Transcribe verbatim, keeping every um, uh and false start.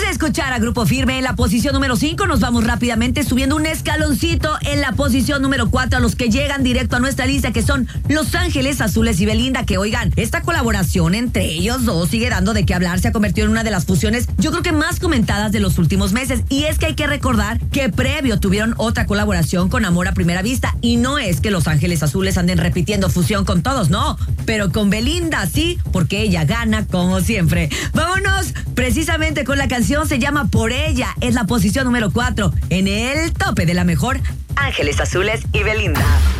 de escuchar a Grupo Firme en la posición número cinco, nos vamos rápidamente subiendo un escaloncito en la posición número cuatro a los que llegan directo a nuestra lista, que son Los Ángeles Azules y Belinda, que oigan, esta colaboración entre ellos dos sigue dando de qué hablar, se ha convertido en una de las fusiones, yo creo que más comentadas de los últimos meses, y es que hay que recordar que previo tuvieron otra colaboración con Amor a Primera Vista, y no es que Los Ángeles Azules anden repitiendo fusión con todos, no, pero con Belinda sí, porque ella gana como siempre. Vámonos precisamente con la canción, se llama Por Ella, es la posición número cuatro en el tope de la mejor, Ángeles Azules y Belinda.